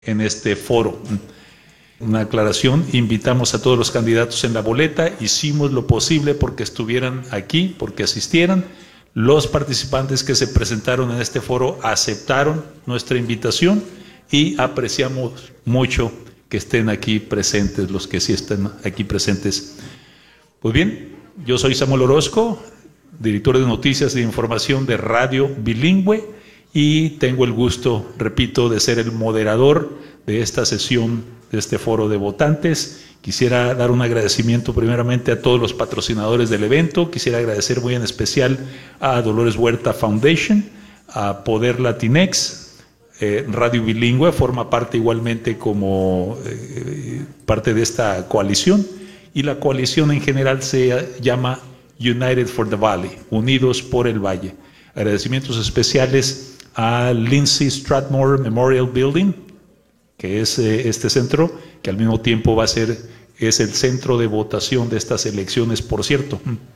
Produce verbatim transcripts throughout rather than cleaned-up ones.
en este foro. Una aclaración, invitamos a todos los candidatos en la boleta, hicimos lo posible porque estuvieran aquí, porque asistieran. Los participantes que se presentaron en este foro aceptaron nuestra invitación y apreciamos mucho que estén aquí presentes, los que sí están aquí presentes. Pues bien, yo soy Samuel Orozco, director de Noticias e Información de Radio Bilingüe, y tengo el gusto, repito, de ser el moderador de esta sesión, de este foro de votantes. Quisiera dar un agradecimiento primeramente a todos los patrocinadores del evento. Quisiera agradecer muy en especial a Dolores Huerta Foundation, a Poder Latinex, eh, Radio Bilingüe forma parte igualmente como eh, parte de esta coalición, y la coalición en general se llama United for the Valley, Unidos por el Valle. Agradecimientos especiales a Lindsay Strathmore Memorial Building, que es eh, este centro, que al mismo tiempo va a ser, es el centro de votación de estas elecciones, por cierto.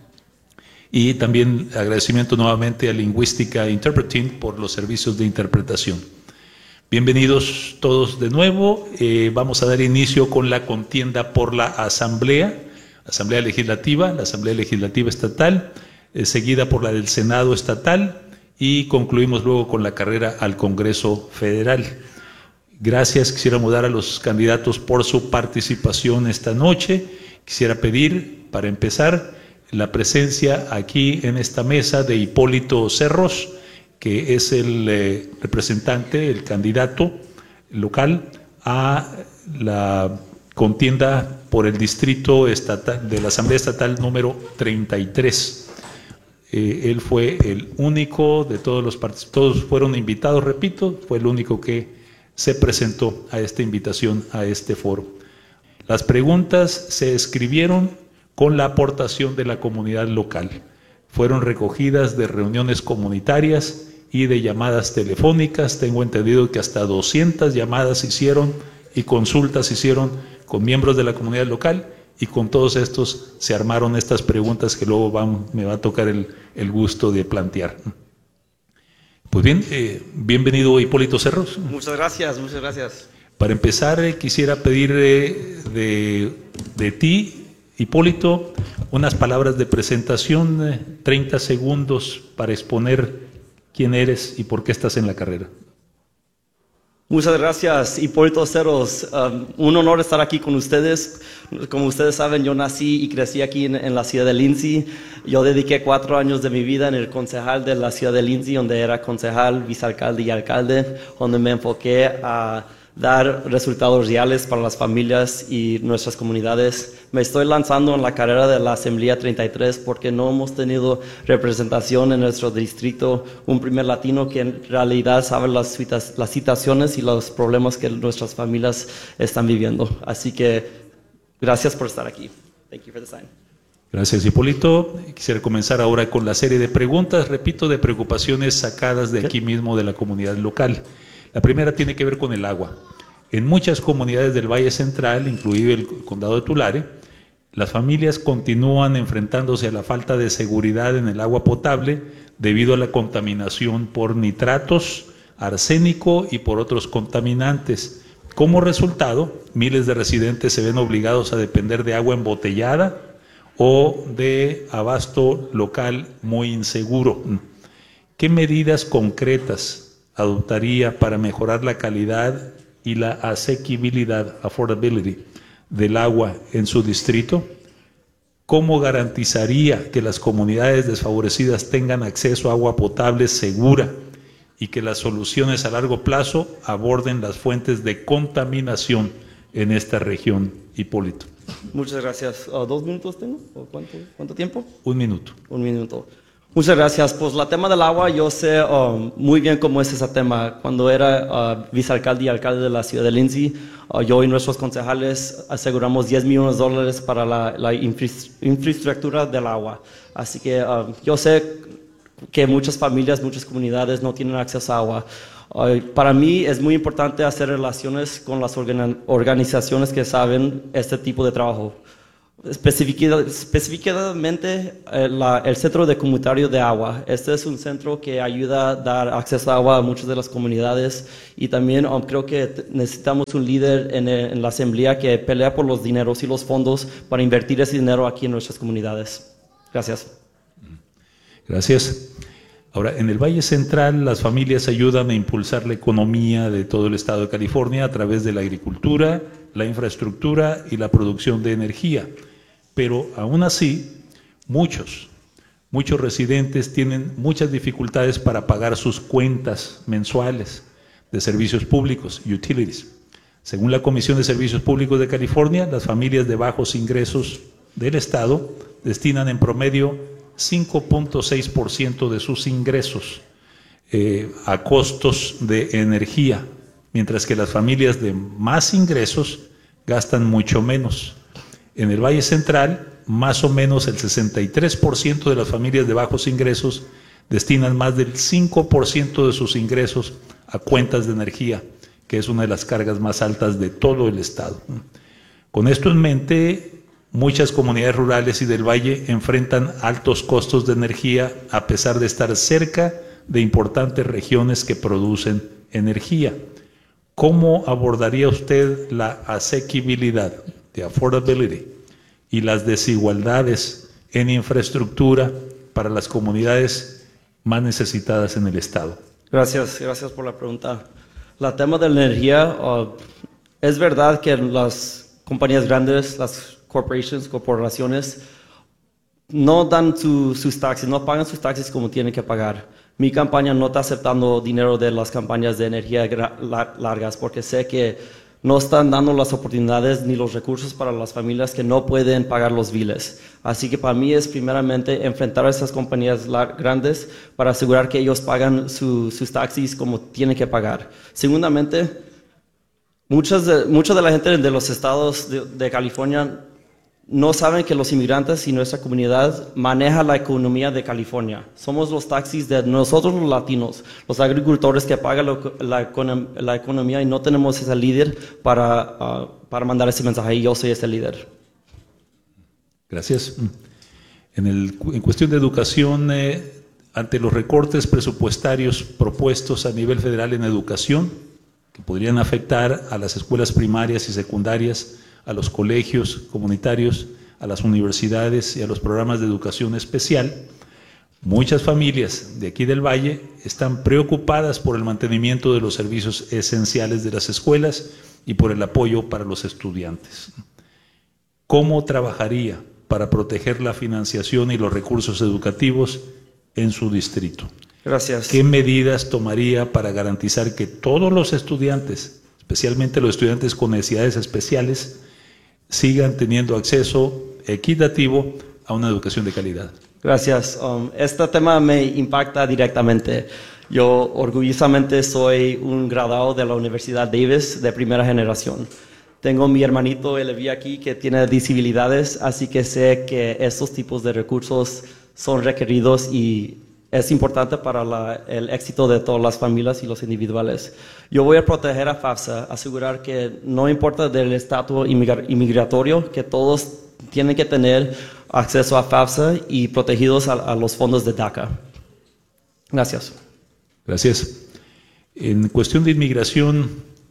Y también agradecimiento nuevamente a Lingüística Interpreting por los servicios de interpretación. Bienvenidos todos de nuevo. Eh, vamos a dar inicio con la contienda por la Asamblea, Asamblea Legislativa, la Asamblea Legislativa Estatal, eh, seguida por la del Senado Estatal, y concluimos luego con la carrera al Congreso Federal. Gracias, quisiéramos dar a los candidatos por su participación esta noche. Quisiera pedir, para empezar, la presencia aquí en esta mesa de Hipólito Cerros, que es el eh, representante, el candidato local a la contienda por el distrito estatal de la Asamblea Estatal número treinta y tres. Eh, él fue el único de todos los participantes, todos fueron invitados, repito, fue el único que se presentó a esta invitación, a este foro. Las preguntas se escribieron con la aportación de la comunidad local. Fueron recogidas de reuniones comunitarias y de llamadas telefónicas. Tengo entendido que hasta doscientas llamadas hicieron y consultas hicieron con miembros de la comunidad local, y con todos estos se armaron estas preguntas que luego van, me va a tocar el, el gusto de plantear. Pues bien, eh, bienvenido Hipólito Cerros. Muchas gracias, muchas gracias. Para empezar, eh, quisiera pedir eh, de, de ti, Hipólito, unas palabras de presentación, eh, treinta segundos para exponer quién eres y por qué estás en la carrera. Muchas gracias, Hipólito Cerros. Um, un honor estar aquí con ustedes. Como ustedes saben, yo nací y crecí aquí en, en la ciudad de Lindsay. Yo dediqué cuatro años de mi vida en el concejal de la ciudad de Lindsay, donde era concejal, vicealcalde y alcalde, donde me enfoqué a dar resultados reales para las familias y nuestras comunidades. Me estoy lanzando en la carrera de la Asamblea treinta y tres porque no hemos tenido representación en nuestro distrito, un primer latino que en realidad sabe las, las situaciones y los problemas que nuestras familias están viviendo. Así que gracias por estar aquí. Thank you for the sign. Gracias, Hipólito. Quisiera comenzar ahora con la serie de preguntas, repito, de preocupaciones sacadas de aquí mismo de la comunidad local. La primera tiene que ver con el agua. En muchas comunidades del Valle Central, incluido el condado de Tulare, las familias continúan enfrentándose a la falta de seguridad en el agua potable debido a la contaminación por nitratos, arsénico y por otros contaminantes. Como resultado, miles de residentes se ven obligados a depender de agua embotellada o de abasto local muy inseguro. ¿Qué medidas concretas adoptaría para mejorar la calidad y la asequibilidad, affordability, del agua en su distrito? ¿Cómo garantizaría que las comunidades desfavorecidas tengan acceso a agua potable segura y que las soluciones a largo plazo aborden las fuentes de contaminación en esta región, Hipólito? Muchas gracias. Uh, ¿Dos minutos tengo? ¿O cuánto, cuánto tiempo? Un minuto. Un minuto. Muchas gracias. Pues la tema del agua, yo sé um, muy bien cómo es ese tema. Cuando era uh, vicealcalde y alcalde de la ciudad de Lindsay, uh, yo y nuestros concejales aseguramos diez millones de dólares para la, la infra infraestructura del agua. Así que uh, yo sé que muchas familias, muchas comunidades no tienen acceso a agua. Uh, para mí es muy importante hacer relaciones con las organ organizaciones que saben este tipo de trabajo. especifica- específicamente eh, la- el Centro de Comunitario de Agua. Este es un centro que ayuda a dar acceso a agua a muchas de las comunidades y también um, creo que t- necesitamos un líder en, el- en la asamblea que pelea por los dineros y los fondos para invertir ese dinero aquí en nuestras comunidades. Gracias. Gracias. Ahora, en el Valle Central, las familias ayudan a impulsar la economía de todo el estado de California a través de la agricultura, la infraestructura y la producción de energía. Pero aún así, muchos, muchos residentes tienen muchas dificultades para pagar sus cuentas mensuales de servicios públicos, utilities. Según la Comisión de Servicios Públicos de California, las familias de bajos ingresos del estado destinan en promedio cinco punto seis por ciento de sus ingresos eh, a costos de energía, mientras que las familias de más ingresos gastan mucho menos. En el Valle Central, más o menos el sesenta y tres por ciento de las familias de bajos ingresos destinan más del cinco por ciento de sus ingresos a cuentas de energía, que es una de las cargas más altas de todo el estado. Con esto en mente, muchas comunidades rurales y del valle enfrentan altos costos de energía a pesar de estar cerca de importantes regiones que producen energía. ¿Cómo abordaría usted la asequibilidad, de affordability, y las desigualdades en infraestructura para las comunidades más necesitadas en el estado? Gracias, gracias por la pregunta. La tema de la energía, uh, es verdad que las compañías grandes, las corporations, corporaciones, no dan su, sus taxes, no pagan sus taxes como tienen que pagar. Mi campaña no está aceptando dinero de las campañas de energía largas porque sé que no están dando las oportunidades ni los recursos para las familias que no pueden pagar los biles. Así que para mí es primeramente enfrentar a esas compañías grandes para asegurar que ellos pagan su, sus taxis como tienen que pagar. Segundamente, muchas de, mucha de la gente de los estados de, de California no saben que los inmigrantes y nuestra comunidad maneja la economía de California. Somos los taxis de nosotros los latinos, los agricultores que pagan lo, la, la economía y no tenemos ese líder para, uh, para mandar ese mensaje y yo soy ese líder. Gracias. En, el, en cuestión de educación, eh, ante los recortes presupuestarios propuestos a nivel federal en educación, que podrían afectar a las escuelas primarias y secundarias, a los colegios comunitarios, a las universidades y a los programas de educación especial, muchas familias de aquí del Valle están preocupadas por el mantenimiento de los servicios esenciales de las escuelas y por el apoyo para los estudiantes. ¿Cómo trabajaría para proteger la financiación y los recursos educativos en su distrito? Gracias. ¿Qué medidas tomaría para garantizar que todos los estudiantes, especialmente los estudiantes con necesidades especiales, sigan teniendo acceso equitativo a una educación de calidad? Gracias. Um, este tema me impacta directamente. Yo orgullosamente soy un graduado de la Universidad Davis de primera generación. Tengo mi hermanito, él vive aquí, que tiene discapacidades, así que sé que estos tipos de recursos son requeridos y es importante para la, el éxito de todas las familias y los individuales. Yo voy a proteger a FAFSA, asegurar que no importa del estatus inmigratorio, que todos tienen que tener acceso a FAFSA y protegidos a, a los fondos de DACA. Gracias. Gracias. En cuestión de inmigración,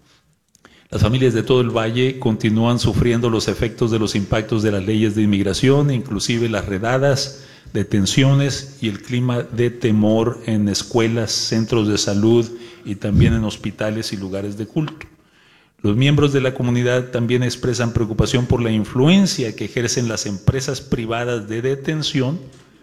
las familias de todo el Valle continúan sufriendo los efectos de los impactos de las leyes de inmigración, inclusive las redadas, detenciones y el clima de temor en escuelas, centros de salud y también en hospitales y lugares de culto. Los miembros de la comunidad también expresan preocupación por la influencia que ejercen las empresas privadas de detención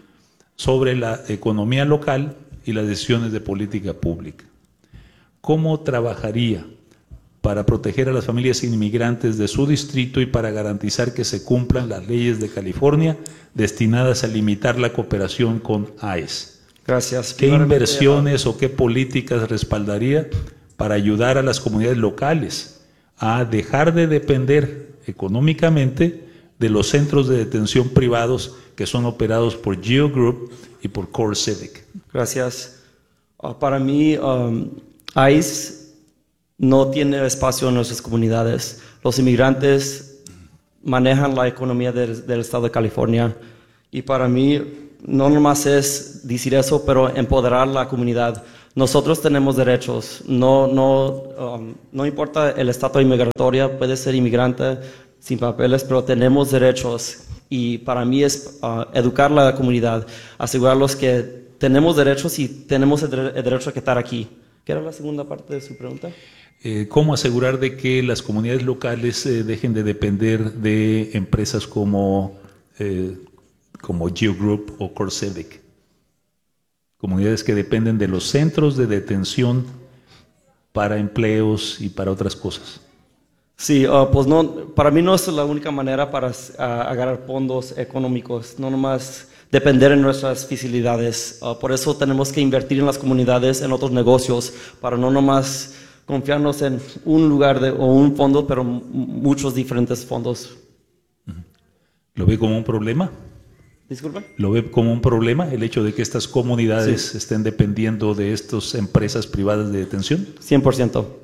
sobre la economía local y las decisiones de política pública. ¿Cómo trabajaría para proteger a las familias inmigrantes de su distrito y para garantizar que se cumplan las leyes de California destinadas a limitar la cooperación con ICE? Gracias. ¿Qué inversiones o qué políticas respaldaría para ayudar a las comunidades locales a dejar de depender económicamente de los centros de detención privados que son operados por Geo Group y por Core Civic? Gracias. Uh, para mí, um, ICE no tiene espacio en nuestras comunidades. Los inmigrantes manejan la economía del, del estado de California. Y para mí, no nomás es decir eso, pero empoderar la comunidad. Nosotros tenemos derechos, no, no, um, no importa el estatus inmigratorio, puede ser inmigrante sin papeles, pero tenemos derechos. Y para mí es uh, educar la comunidad, asegurarlos que tenemos derechos y tenemos el, de- el derecho a estar aquí. ¿Qué era la segunda parte de su pregunta? Eh, ¿Cómo asegurar de que las comunidades locales eh, dejen de depender de empresas como, eh, como GeoGroup o CoreCivic? Comunidades que dependen de los centros de detención para empleos y para otras cosas. Sí, uh, pues no, para mí no es la única manera para uh, agarrar fondos económicos, no nomás depender de nuestras facilidades. Uh, por eso tenemos que invertir en las comunidades, en otros negocios, para no nomás confiarnos en un lugar de, o un fondo, pero m- muchos diferentes fondos. ¿Lo ve como un problema? Disculpa. ¿Lo ve como un problema el hecho de que estas comunidades Sí. estén dependiendo de estas empresas privadas de detención? cien por ciento.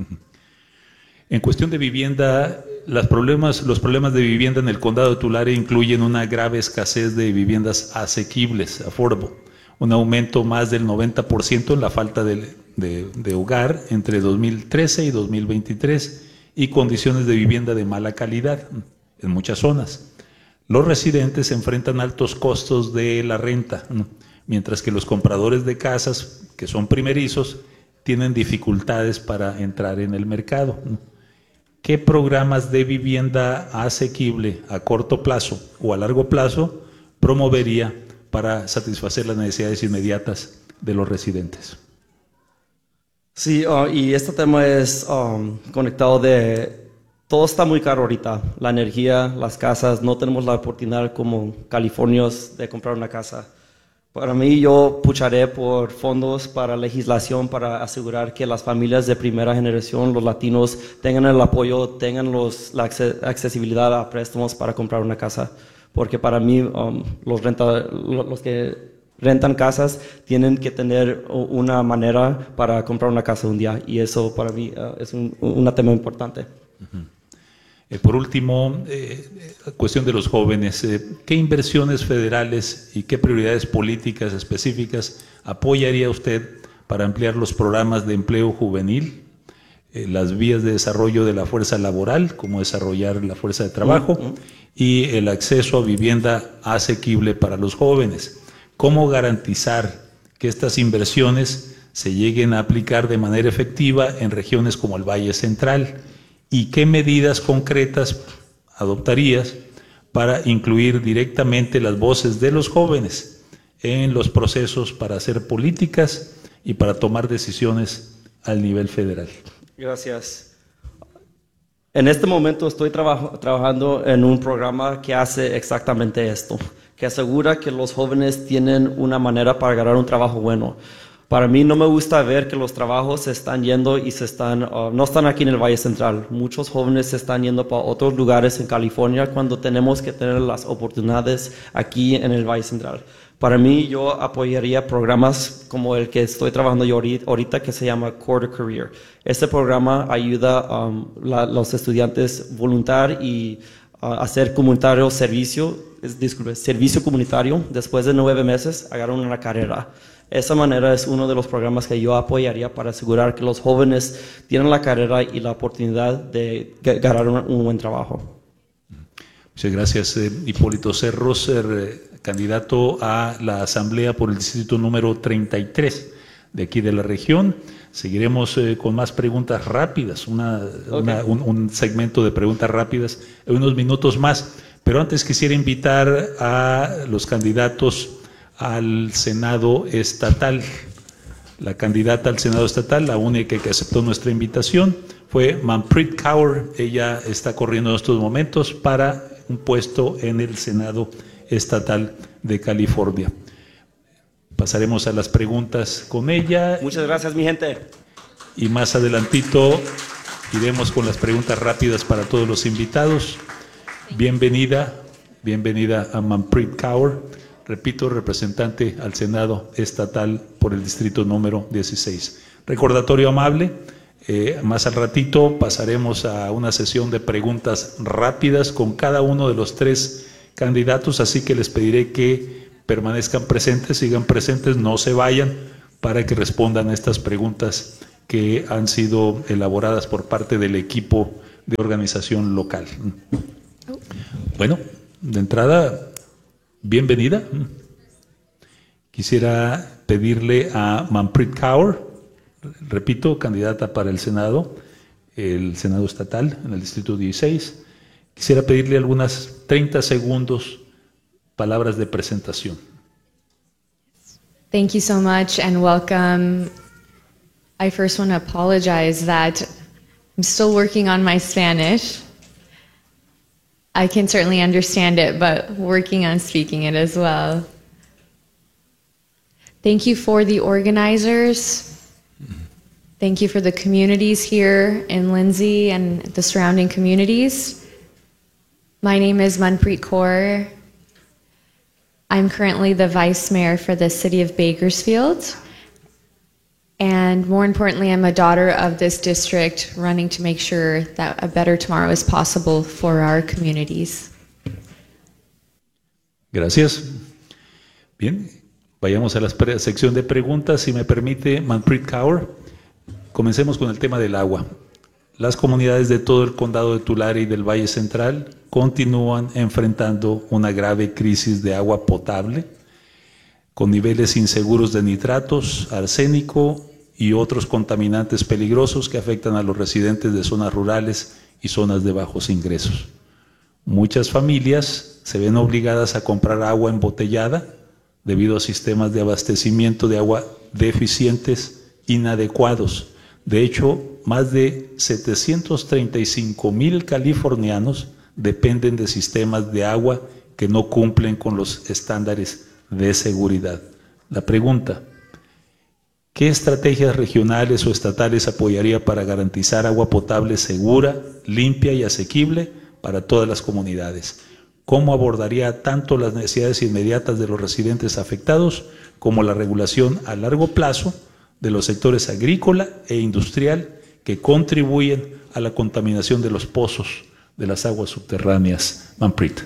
En cuestión de vivienda, las problemas, los problemas de vivienda en el condado de Tulare incluyen una grave escasez de viviendas asequibles, affordable, un aumento más del noventa por ciento en la falta de, de, de hogar entre dos mil trece y dos mil veintitrés y condiciones de vivienda de mala calidad en muchas zonas. Los residentes enfrentan altos costos de la renta, ¿no? Mientras que los compradores de casas, que son primerizos, tienen dificultades para entrar en el mercado, ¿no? ¿Qué programas de vivienda asequible a corto plazo o a largo plazo promovería para satisfacer las necesidades inmediatas de los residentes? Sí, uh, y este tema es um, conectado de... Todo está muy caro ahorita, la energía, las casas, no tenemos la oportunidad como californios de comprar una casa. Para mí, yo pucharé por fondos para legislación para asegurar que las familias de primera generación, los latinos, tengan el apoyo, tengan los, la acce- accesibilidad a préstamos para comprar una casa. Porque para mí, um, los, renta, lo- los que rentan casas tienen que tener u- una manera para comprar una casa un día. Y eso para mí uh, es un, un tema importante. Eh, por último, eh, eh, cuestión de los jóvenes, eh, ¿qué inversiones federales y qué prioridades políticas específicas apoyaría usted para ampliar los programas de empleo juvenil, eh, las vías de desarrollo de la fuerza laboral, como desarrollar la fuerza de trabajo, Mm, mm. y el acceso a vivienda asequible para los jóvenes? ¿Cómo garantizar que estas inversiones se lleguen a aplicar de manera efectiva en regiones como el Valle Central? ¿Y qué medidas concretas adoptarías para incluir directamente las voces de los jóvenes en los procesos para hacer políticas y para tomar decisiones al nivel federal? Gracias. En este momento estoy traba- trabajando en un programa que hace exactamente esto, que asegura que los jóvenes tienen una manera para ganar un trabajo bueno. Para mí no me gusta ver que los trabajos se están yendo y se están, uh, no están aquí en el Valle Central. Muchos jóvenes se están yendo para otros lugares en California cuando tenemos que tener las oportunidades aquí en el Valle Central. Para mí, yo apoyaría programas como el que estoy trabajando yo ahorita, ahorita que se llama Core to Career. Este programa ayuda a um, la- los estudiantes voluntarios y uh, hacer comunitario servicio, es, disculpe, servicio comunitario. Después de nueve meses, agarran una carrera. Esa manera es uno de los programas que yo apoyaría para asegurar que los jóvenes tienen la carrera y la oportunidad de ga- ganar un, un buen trabajo. Muchas gracias, eh, Hipólito Cerros, eh, candidato a la Asamblea por el distrito número treinta y tres de aquí de la región. Seguiremos eh, con más preguntas rápidas, una, Ok. una- un, un segmento de preguntas rápidas en unos minutos más. Pero antes quisiera invitar a los candidatos al Senado estatal. La candidata al Senado estatal, la única que aceptó nuestra invitación, fue Manpreet Kaur. Ella está corriendo en estos momentos para un puesto en el Senado estatal de California. Pasaremos a las preguntas con ella Muchas gracias, mi gente. y más adelantito iremos con las preguntas rápidas para todos los invitados. Bienvenida, bienvenida a Manpreet Kaur. Repito, representante al Senado estatal por el distrito número dieciséis. Recordatorio amable, Eh, más al ratito pasaremos a una sesión de preguntas rápidas con cada uno de los tres candidatos, así que les pediré que permanezcan presentes, sigan presentes, no se vayan para que respondan a estas preguntas que han sido elaboradas por parte del equipo de organización local. Bueno, de entrada, bienvenida. Quisiera pedirle a Manpreet Kaur, repito, candidata para el Senado, el Senado Estatal en el Distrito dieciséis. Quisiera pedirle algunas treinta segundos, palabras de presentación. Thank you so much and welcome. I first want to apologize that I'm still working on my Spanish. I can certainly understand it, but working on speaking it as well. Thank you for the organizers. Thank you for the communities here in Lindsay and the surrounding communities. My name is Manpreet Kaur. I'm currently the Vice Mayor for the City of Bakersfield. And more importantly, I'm a daughter of this district running to make sure that a better tomorrow is possible for our communities. Gracias. Bien, vayamos a la sección de preguntas. Si me permite, Manpreet Kaur, comencemos con el tema del agua. Las comunidades de todo el condado de Tulare y del Valle Central continúan enfrentando una grave crisis de agua potable, con niveles inseguros de nitratos, arsénico y otros contaminantes peligrosos que afectan a los residentes de zonas rurales y zonas de bajos ingresos. Muchas familias se ven obligadas a comprar agua embotellada debido a sistemas de abastecimiento de agua deficientes, inadecuados. De hecho, más de setecientos treinta y cinco mil californianos dependen de sistemas de agua que no cumplen con los estándares de seguridad. La pregunta: ¿qué estrategias regionales o estatales apoyaría para garantizar agua potable segura, limpia y asequible para todas las comunidades? ¿Cómo abordaría tanto las necesidades inmediatas de los residentes afectados como la regulación a largo plazo de los sectores agrícola e industrial que contribuyen a la contaminación de los pozos de las aguas subterráneas? Manpreet.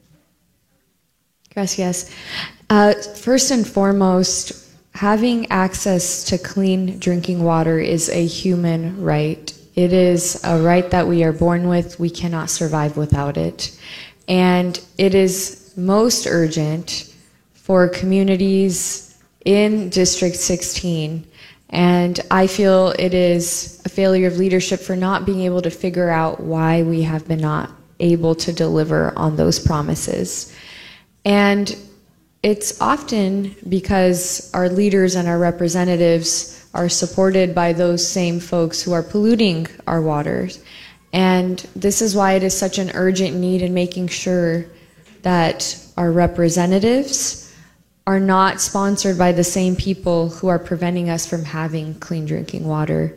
Gracias. Uh, first and foremost, having access to clean drinking water is a human right. It is a right that we are born with. We cannot survive without it. And it is most urgent for communities in District sixteen. And I feel it is a failure of leadership for not being able to figure out why we have been not able to deliver on those promises. And it's often because our leaders and our representatives are supported by those same folks who are polluting our waters. And this is why it is such an urgent need in making sure that our representatives are not sponsored by the same people who are preventing us from having clean drinking water.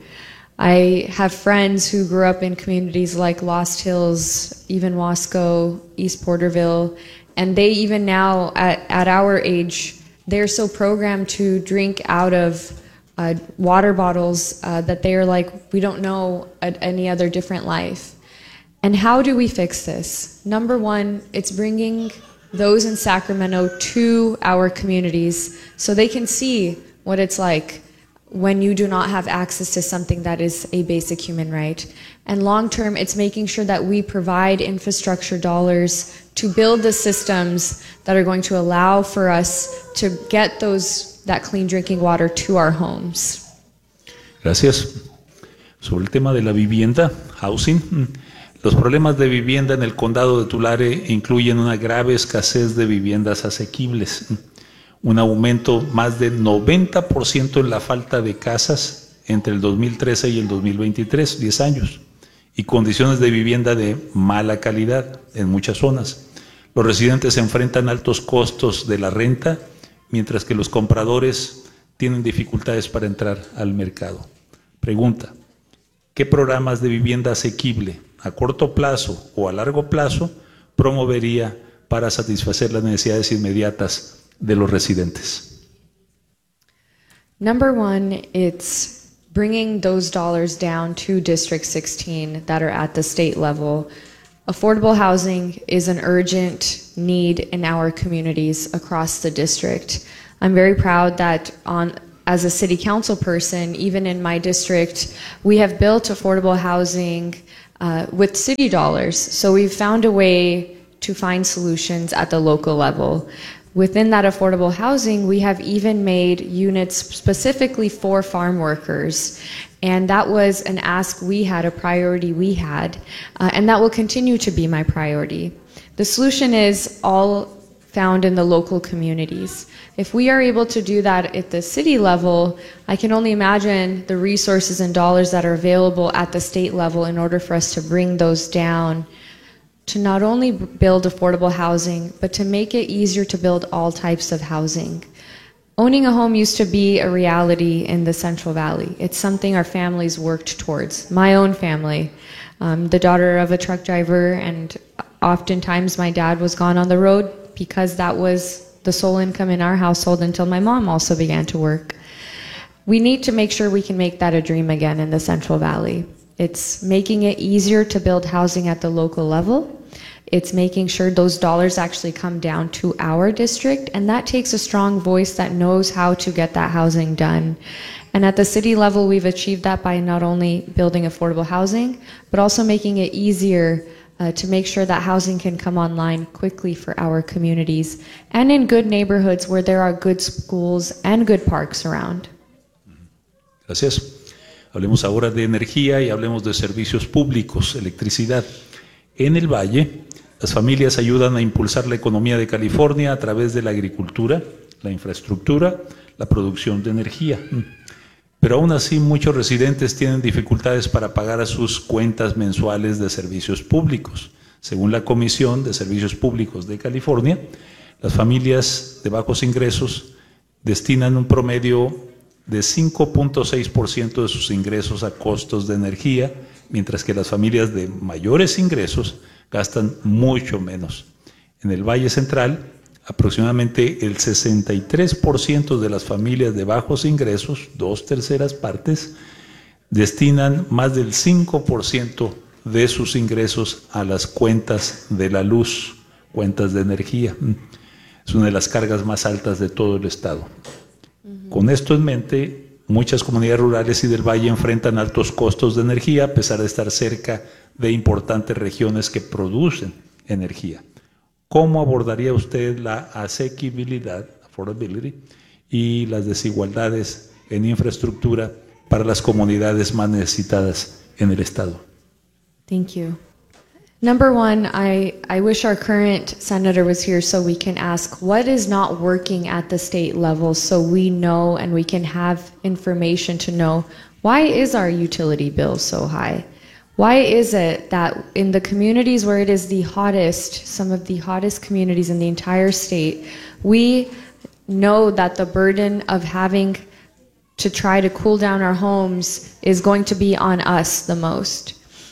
I have friends who grew up in communities like Lost Hills, even Wasco, East Porterville, and they even now, at, at our age, they're so programmed to drink out of uh, water bottles uh, that they are like, we don't know a, any other different life. And how do we fix this? Number one, it's bringing those in Sacramento to our communities so they can see what it's like when you do not have access to something that is a basic human right. And long term, it's making sure that we provide infrastructure dollars to build the systems that are going to allow for us to get those that clean drinking water to our homes. Gracias. Sobre el tema de la vivienda, housing, los problemas de vivienda en el condado de Tulare incluyen una grave escasez de viviendas asequibles, un aumento más del noventa por ciento en la falta de casas entre el dos mil trece y el dos mil veintitrés, diez años, y condiciones de vivienda de mala calidad en muchas zonas. Los residentes enfrentan altos costos de la renta, mientras que los compradores tienen dificultades para entrar al mercado. Pregunta: ¿qué programas de vivienda asequible a corto plazo o a largo plazo promovería para satisfacer las necesidades inmediatas de los residentes? Number one, it's bringing those dollars down to District sixteen that are at the state level. Affordable housing is an urgent need in our communities across the district. I'm very proud that on as a city council person, even in my district, we have built affordable housing uh, with city dollars. So we've found a way to find solutions at the local level. Within that affordable housing, we have even made units specifically for farm workers. And that was an ask we had, a priority we had, uh, and that will continue to be my priority. The solution is all found in the local communities. If we are able to do that at the city level, I can only imagine the resources and dollars that are available at the state level in order for us to bring those down, to not only build affordable housing, but to make it easier to build all types of housing. Owning a home used to be a reality in the Central Valley. It's something our families worked towards. My own family, um, the daughter of a truck driver, and oftentimes my dad was gone on the road because that was the sole income in our household until my mom also began to work. We need to make sure we can make that a dream again in the Central Valley. It's making it easier to build housing at the local level. It's making sure those dollars actually come down to our district, and that takes a strong voice that knows how to get that housing done. And at the city level, we've achieved that by not only building affordable housing, but also making it easier uh, to make sure that housing can come online quickly for our communities and in good neighborhoods where there are good schools and good parks around. Gracias. Hablemos ahora de energía y hablemos de servicios públicos, electricidad. En el Valle, las familias ayudan a impulsar la economía de California a través de la agricultura, la infraestructura, la producción de energía. Pero aún así, muchos residentes tienen dificultades para pagar a sus cuentas mensuales de servicios públicos. Según la Comisión de Servicios Públicos de California, las familias de bajos ingresos destinan un promedio de cinco punto seis por ciento de sus ingresos a costos de energía, mientras que las familias de mayores ingresos gastan mucho menos. En el Valle Central, aproximadamente el sesenta y tres por ciento de las familias de bajos ingresos, dos terceras partes, destinan más del cinco por ciento de sus ingresos a las cuentas de la luz, cuentas de energía. Es una de las cargas más altas de todo el estado. Uh-huh. Con esto en mente, muchas comunidades rurales y del Valle enfrentan altos costos de energía a pesar de estar cerca de importantes regiones que producen energía. ¿Cómo abordaría usted la asequibilidad, affordability, y las desigualdades en infraestructura para las comunidades más necesitadas en el estado? Thank you. Number one, I, I wish our current senator was here so we can ask what is not working at the state level so we know and we can have information to know why is our utility bill so high? Why is it that in the communities where it is the hottest, some of the hottest communities in the entire state, we know that the burden of having to try to cool down our homes is going to be on us the most?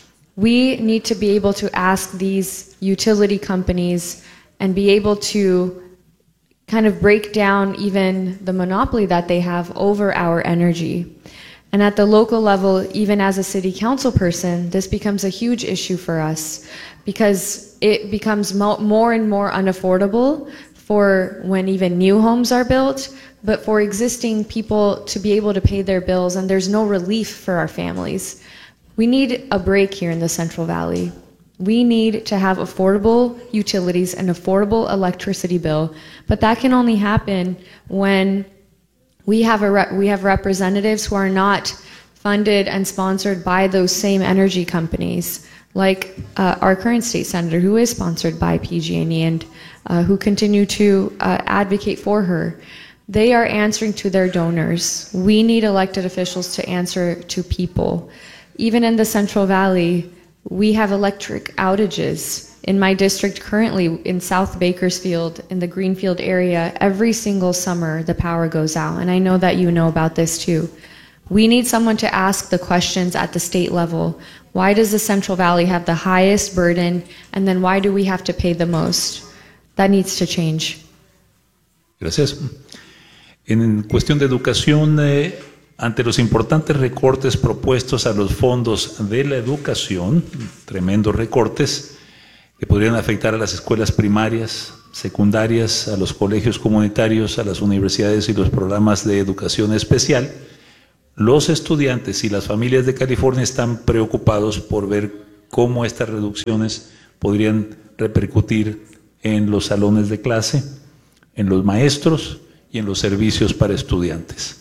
We need to be able to ask these utility companies and be able to kind of break down even the monopoly that they have over our energy. And at the local level, even as a city council person, this becomes a huge issue for us because it becomes mo more and more unaffordable for when even new homes are built, but for existing people to be able to pay their bills, and there's no relief for our families. We need a break here in the Central Valley. We need to have affordable utilities and affordable electricity bill, but that can only happen when we have a re we have representatives who are not funded and sponsored by those same energy companies, like uh, our current state senator, who is sponsored by P G and E and uh, who continue to uh, advocate for her. They are answering to their donors. We need elected officials to answer to people. Even in the Central Valley, we have electric outages. In my district currently, in South Bakersfield, in the Greenfield area, every single summer the power goes out. And I know that you know about this too. We need someone to ask the questions at the state level. Why does the Central Valley have the highest burden? And then why do we have to pay the most? That needs to change. Gracias. En cuestión de educación, eh, Ante los importantes recortes propuestos a los fondos de la educación, tremendos recortes que podrían afectar a las escuelas primarias, secundarias, a los colegios comunitarios, a las universidades y los programas de educación especial, los estudiantes y las familias de California están preocupados por ver cómo estas reducciones podrían repercutir en los salones de clase, en los maestros y en los servicios para estudiantes.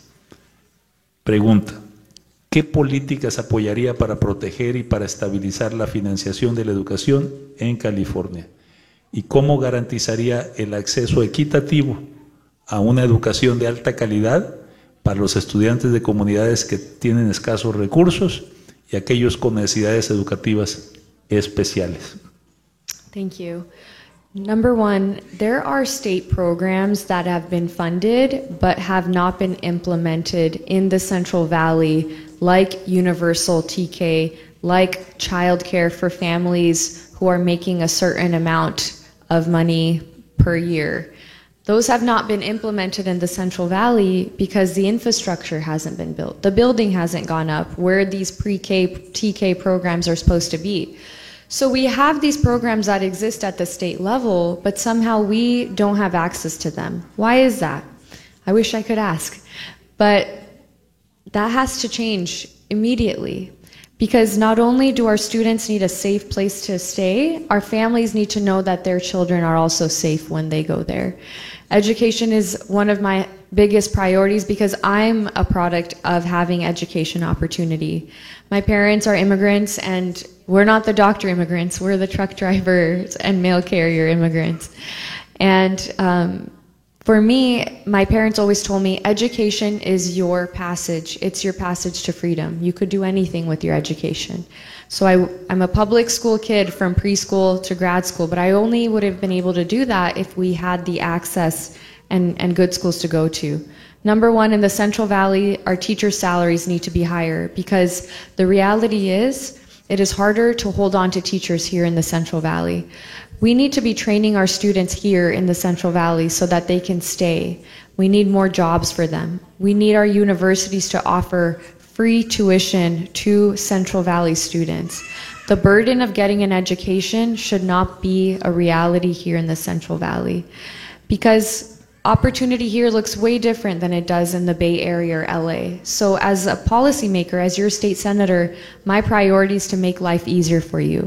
Pregunta: ¿qué políticas apoyaría para proteger y para estabilizar la financiación de la educación en California? ¿Y cómo garantizaría el acceso equitativo a una educación de alta calidad para los estudiantes de comunidades que tienen escasos recursos y aquellos con necesidades educativas especiales? Thank you. Number one, there are state programs that have been funded but have not been implemented in the Central Valley, like Universal T K, like childcare for families who are making a certain amount of money per year. Those have not been implemented in the Central Valley because the infrastructure hasn't been built. The building hasn't gone up where these pre-K, T K programs are supposed to be. So we have these programs that exist at the state level, but somehow we don't have access to them. Why is that? I wish I could ask. But that has to change immediately, because not only do our students need a safe place to stay, our families need to know that their children are also safe when they go there. Education is one of my biggest priorities because I'm a product of having education opportunity. My parents are immigrants, and we're not the doctor immigrants, we're the truck drivers and mail carrier immigrants. And um, for me, my parents always told me, education is your passage. It's your passage to freedom. You could do anything with your education. So I, I'm a public school kid from preschool to grad school, but I only would have been able to do that if we had the access and, and good schools to go to. Number one, in the Central Valley, our teachers' salaries need to be higher, because the reality is it is harder to hold on to teachers here in the Central Valley. We need to be training our students here in the Central Valley so that they can stay. We need more jobs for them. We need our universities to offer free tuition to Central Valley students. The burden of getting an education should not be a reality here in the Central Valley, because opportunity here looks way different than it does in the Bay Area or L A. So as a policymaker, as your state senator, my priority is to make life easier for you.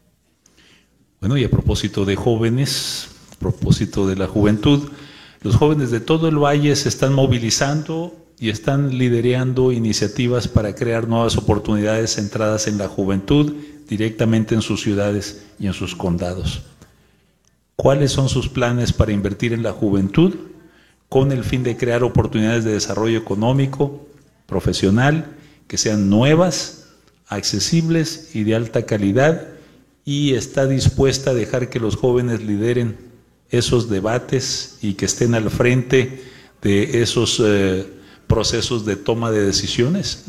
Bueno, y a propósito de jóvenes, a propósito de la juventud, los jóvenes de todo el valle se están movilizando y están liderando iniciativas para crear nuevas oportunidades centradas en la juventud directamente en sus ciudades y en sus condados. ¿Cuáles son sus planes para invertir en la juventud con el fin de crear oportunidades de desarrollo económico, profesional, que sean nuevas, accesibles y de alta calidad? Y está dispuesta a dejar que los jóvenes lideren esos debates y que estén al frente de esos eh, procesos de toma de decisiones?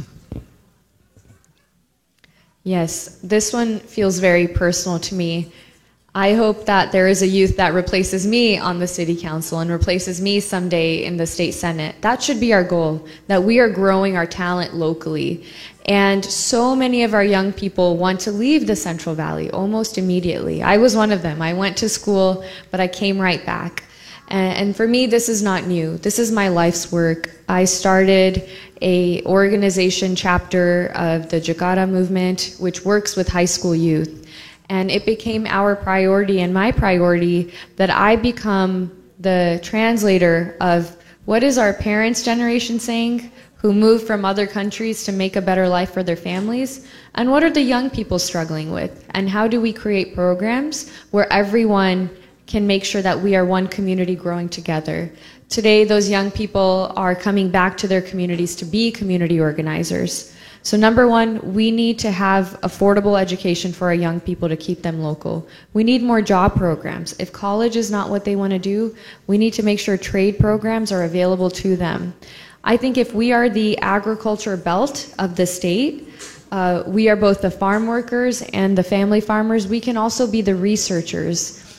Yes, this one feels very personal to me. I hope that there is a youth that replaces me on the city council and replaces me someday in the state senate. That should be our goal, that we are growing our talent locally. And so many of our young people want to leave the Central Valley almost immediately. I was one of them. I went to school, but I came right back. And for me, this is not new. This is my life's work. I started a organization chapter of the Jakarta movement, which works with high school youth. And it became our priority and my priority that I become the translator of what is our parents' generation saying, who moved from other countries to make a better life for their families, and what are the young people struggling with, and how do we create programs where everyone can make sure that we are one community growing together. Today, those young people are coming back to their communities to be community organizers. So number one, we need to have affordable education for our young people to keep them local. We need more job programs. If college is not what they want to do, we need to make sure trade programs are available to them. I think if we are the agriculture belt of the state, uh, we are both the farm workers and the family farmers. We can also be the researchers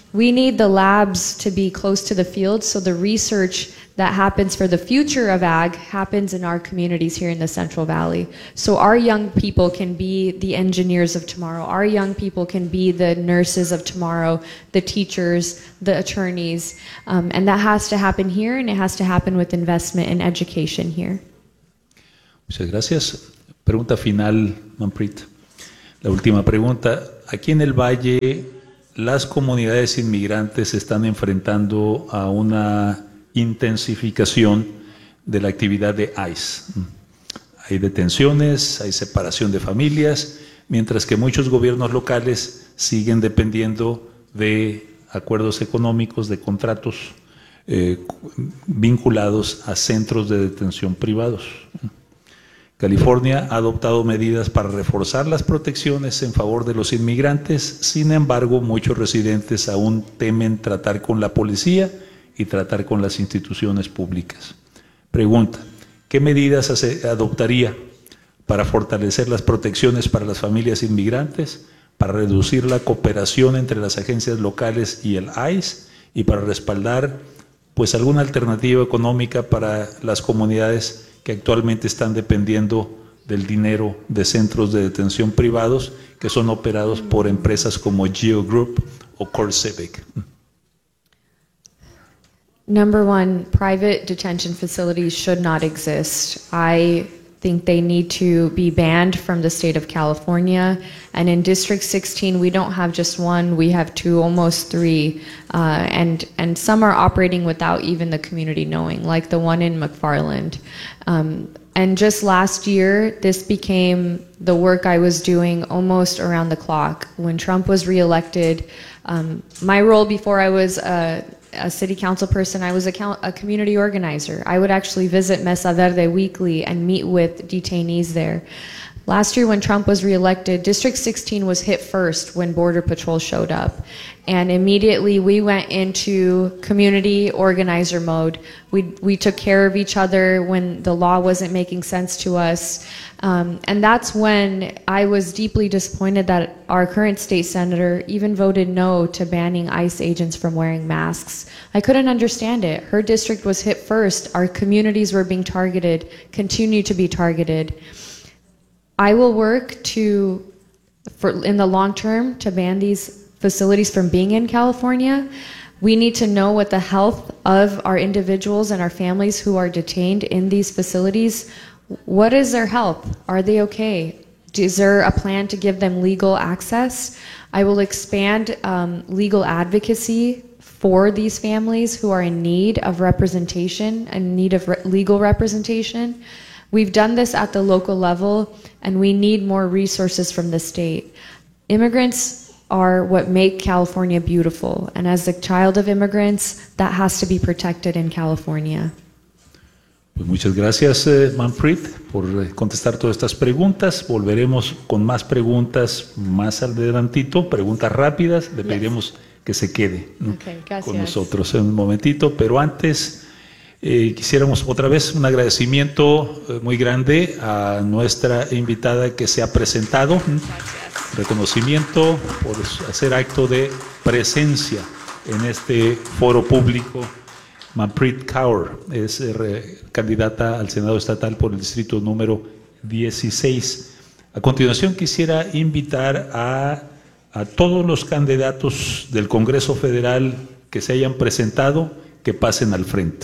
We need the labs to be close to the field, so the research that happens for the future of ag happens in our communities here in the Central Valley. So our young people can be the engineers of tomorrow. Our young people can be the nurses of tomorrow, the teachers, the attorneys. Um, and that has to happen here, and it has to happen with investment in education here. Muchas gracias. Pregunta final, Manpreet. La última pregunta. Aquí en el Valle, las comunidades inmigrantes se están enfrentando a una intensificación de la actividad de ICE. Hay detenciones, hay separación de familias, mientras que muchos gobiernos locales siguen dependiendo de acuerdos económicos, de contratos eh, vinculados a centros de detención privados. California ha adoptado medidas para reforzar las protecciones en favor de los inmigrantes, sin embargo, muchos residentes aún temen tratar con la policía y tratar con las instituciones públicas. Pregunta, ¿qué medidas hace, adoptaría para fortalecer las protecciones para las familias inmigrantes, para reducir la cooperación entre las agencias locales y el ICE y para respaldar pues alguna alternativa económica para las comunidades que actualmente están dependiendo del dinero de centros de detención privados que son operados por empresas como Geo Group o CoreCivic? Number one, private detention facilities should not exist. I think they need to be banned from the state of California. And in District sixteen, we don't have just one, we have two, almost three. Uh, and, and some are operating without even the community knowing, like the one in McFarland. Um, and just last year, this became the work I was doing almost around the clock. When Trump was reelected, um, my role before I was a a city council person, I was a, a community organizer. I would actually visit Mesa Verde weekly and meet with detainees there. Last year when Trump was reelected, District sixteen was hit first when Border Patrol showed up. And immediately we went into community organizer mode. We, we took care of each other when the law wasn't making sense to us. Um, and that's when I was deeply disappointed that our current state senator even voted no to banning ICE agents from wearing masks. I couldn't understand it. Her district was hit first. Our communities were being targeted, continue to be targeted. I will work to, for in the long term, to ban these facilities from being in California. We need to know what the health of our individuals and our families who are detained in these facilities. What is their health? Are they okay? Is there a plan to give them legal access? I will expand um, legal advocacy for these families who are in need of representation, in need of re legal representation. We've done this at the local level, and we need more resources from the state. Immigrants are what make California beautiful, and as a child of immigrants, that has to be protected in California. Pues muchas gracias, eh, Manpreet, por eh, contestar todas estas preguntas. Volveremos con más preguntas más adelantito, preguntas rápidas. Le pediremos yes. que se quede okay, con nosotros en un momentito, pero antes eh, quisiéramos otra vez un agradecimiento eh, muy grande a nuestra invitada que se ha presentado. Gracias. Reconocimiento por hacer acto de presencia en este foro público. Manpreet Kaur es eh, candidata al Senado Estatal por el distrito número dieciséis. A continuación quisiera invitar a, a todos los candidatos del Congreso Federal que se hayan presentado que pasen al frente.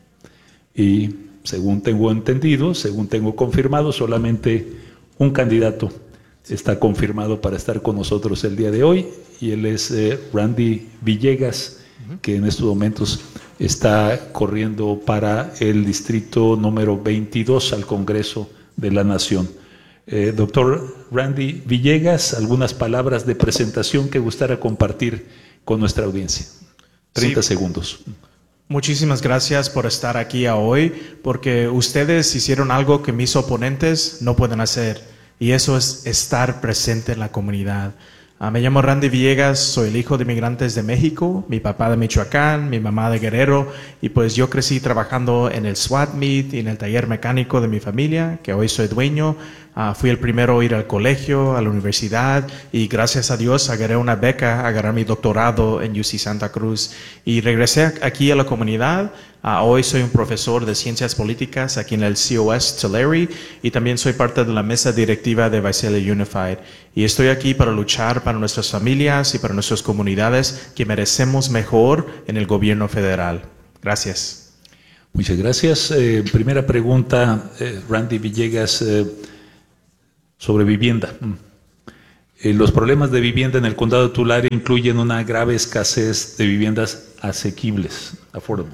Y según tengo entendido, según tengo confirmado, solamente un candidato está confirmado para estar con nosotros el día de hoy, y él es eh, Randy Villegas, que en estos momentos está corriendo para el distrito número veintidós al Congreso de la Nación. Eh, doctor Randy Villegas, algunas palabras de presentación que gustara compartir con nuestra audiencia. treinta sí. segundos. Muchísimas gracias por estar aquí hoy, porque ustedes hicieron algo que mis oponentes no pueden hacer. Y eso es estar presente en la comunidad. Uh, me llamo Randy Villegas, soy el hijo de inmigrantes de México, mi papá de Michoacán, mi mamá de Guerrero, y pues yo crecí trabajando en el SWAT Meet y en el taller mecánico de mi familia, que hoy soy dueño. Uh, fui el primero a ir al colegio, a la universidad, y gracias a Dios agarré una beca, agarré mi doctorado en U C Santa Cruz y regresé aquí a la comunidad. Uh, hoy soy un profesor de ciencias políticas aquí en el C O S Tulare y también soy parte de la mesa directiva de Visalia Unified. Y estoy aquí para luchar para nuestras familias y para nuestras comunidades que merecemos mejor en el gobierno federal. Gracias. Muchas gracias. Eh, primera pregunta, eh, Randy Villegas, eh, sobre vivienda. Eh, los problemas de vivienda en el condado de Tulare incluyen una grave escasez de viviendas asequibles, affordable.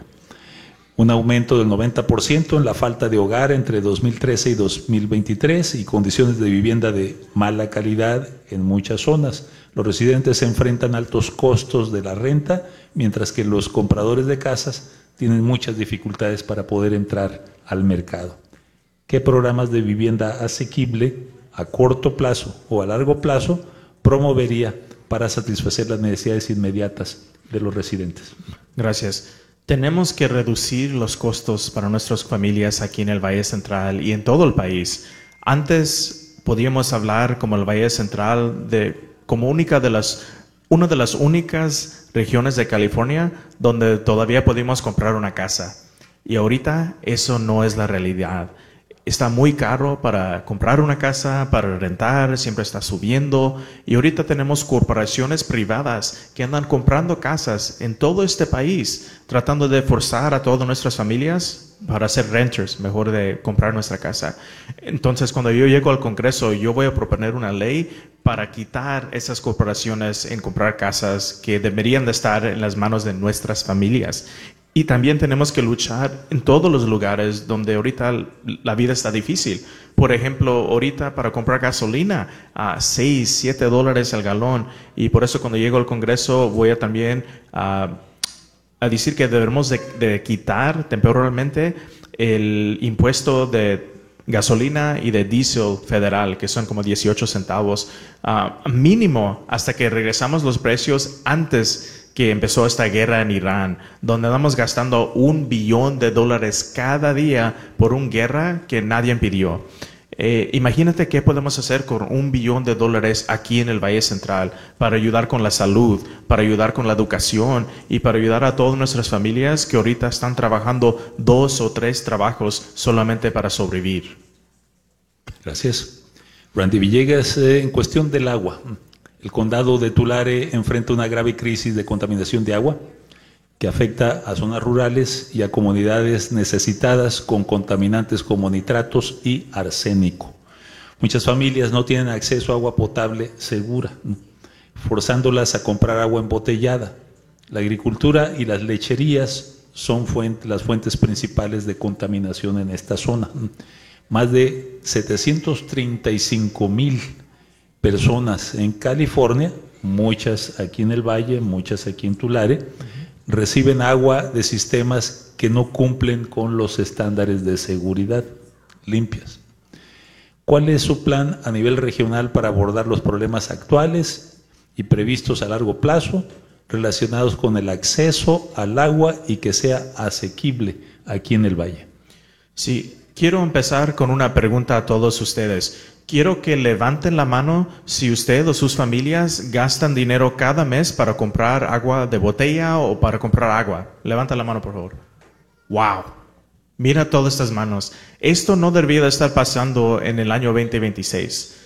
Un aumento del noventa por ciento en la falta de hogar entre dos mil trece y dos mil veintitrés y condiciones de vivienda de mala calidad en muchas zonas. Los residentes se enfrentan a altos costos de la renta, mientras que los compradores de casas tienen muchas dificultades para poder entrar al mercado. ¿Qué programas de vivienda asequible a corto plazo o a largo plazo promovería para satisfacer las necesidades inmediatas de los residentes? Gracias. Tenemos que reducir los costos para nuestras familias aquí en el Valle Central y en todo el país. Antes podíamos hablar como el Valle Central de como única de las una de las únicas regiones de California donde todavía podemos comprar una casa. Y ahorita eso no es la realidad. Está muy caro para comprar una casa, para rentar, siempre está subiendo. Y ahorita tenemos corporaciones privadas que andan comprando casas en todo este país, tratando de forzar a todas nuestras familias para ser renters, mejor de comprar nuestra casa. Entonces, cuando yo llego al Congreso, yo voy a proponer una ley para quitar esas corporaciones en comprar casas que deberían de estar en las manos de nuestras familias. Y también tenemos que luchar en todos los lugares donde ahorita la vida está difícil. Por ejemplo, ahorita para comprar gasolina a seis, siete dólares el galón. Y por eso cuando llego al Congreso voy a también uh, a decir que debemos de, de quitar temporalmente el impuesto de gasolina y de diésel federal, que son como dieciocho centavos, uh, mínimo hasta que regresamos los precios antes que empezó esta guerra en Irán, donde andamos gastando un billón de dólares cada día por una guerra que nadie pidió. Eh, imagínate qué podemos hacer con un billón de dólares aquí en el Valle Central para ayudar con la salud, para ayudar con la educación y para ayudar a todas nuestras familias que ahorita están trabajando dos o tres trabajos solamente para sobrevivir. Gracias. Randy Villegas, eh, en cuestión del agua. El condado de Tulare enfrenta una grave crisis de contaminación de agua que afecta a zonas rurales y a comunidades necesitadas con contaminantes como nitratos y arsénico. Muchas familias no tienen acceso a agua potable segura, forzándolas a comprar agua embotellada. La agricultura y las lecherías son fuente, las fuentes principales de contaminación en esta zona. Más de setecientos treinta y cinco mil personas en California, muchas aquí en el Valle, muchas aquí en Tulare, uh-huh. reciben agua de sistemas que no cumplen con los estándares de seguridad limpias. ¿Cuál es su plan a nivel regional para abordar los problemas actuales y previstos a largo plazo relacionados con el acceso al agua y que sea asequible aquí en el Valle? Sí, quiero empezar con una pregunta a todos ustedes. Quiero que levanten la mano si usted o sus familias gastan dinero cada mes para comprar agua de botella o para comprar agua. Levanta la mano, por favor. ¡Wow! Mira todas estas manos. Esto no debería de estar pasando en el año veinte veintiséis.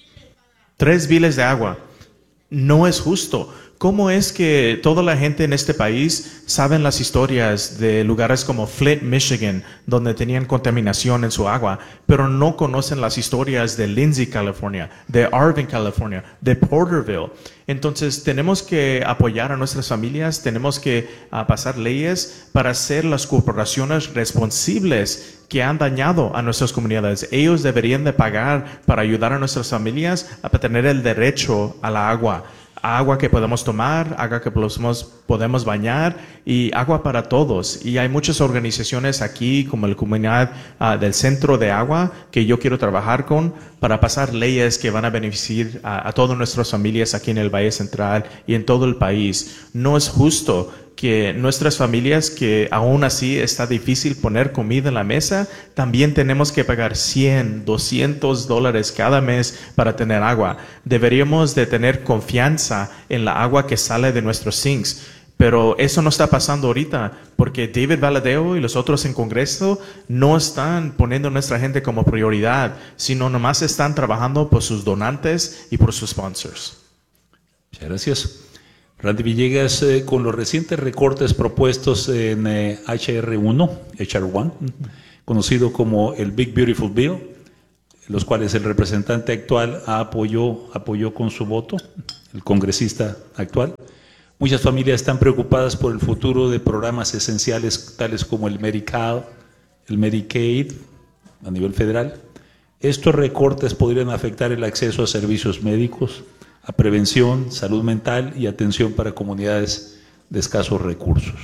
Tres biles de agua. No es justo. ¿Cómo es que toda la gente en este país saben las historias de lugares como Flint, Michigan, donde tenían contaminación en su agua, pero no conocen las historias de Lindsay, California, de Arvin, California, de Porterville? Entonces tenemos que apoyar a nuestras familias, tenemos que uh, pasar leyes para ser las corporaciones responsables que han dañado a nuestras comunidades. Ellos deberían de pagar para ayudar a nuestras familias a tener el derecho a la agua. Agua que podemos tomar, agua que podemos, podemos bañar y agua para todos. Y hay muchas organizaciones aquí como la comunidad uh, del Centro de Agua que yo quiero trabajar con para pasar leyes que van a beneficiar a, a todas nuestras familias aquí en el Valle Central y en todo el país. No es justo que nuestras familias, que aún así está difícil poner comida en la mesa, también tenemos que pagar cien, doscientos dólares cada mes para tener agua. Deberíamos de tener confianza en la agua que sale de nuestros sinks. Pero eso no está pasando ahorita, porque David Valadao y los otros en Congreso no están poniendo a nuestra gente como prioridad, sino nomás están trabajando por sus donantes y por sus sponsors. Muchas gracias. Randy Villegas, eh, con los recientes recortes propuestos en eh, H R uno, H R uno, conocido como el Big Beautiful Bill, los cuales el representante actual apoyó, apoyó con su voto, el congresista actual. Muchas familias están preocupadas por el futuro de programas esenciales tales como el Medi-Cal, el Medicaid a nivel federal. Estos recortes podrían afectar el acceso a servicios médicos, a prevención, salud mental y atención para comunidades de escasos recursos.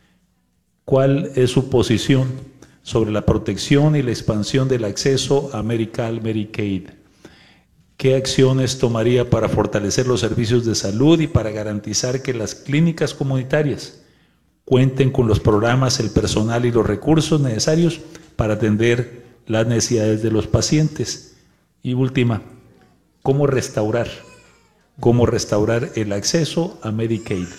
¿Cuál es su posición sobre la protección y la expansión del acceso a Medi-Cal, Medicaid? ¿Qué acciones tomaría para fortalecer los servicios de salud y para garantizar que las clínicas comunitarias cuenten con los programas, el personal y los recursos necesarios para atender las necesidades de los pacientes? Y última, ¿cómo restaurar, cómo restaurar el acceso a Medicaid?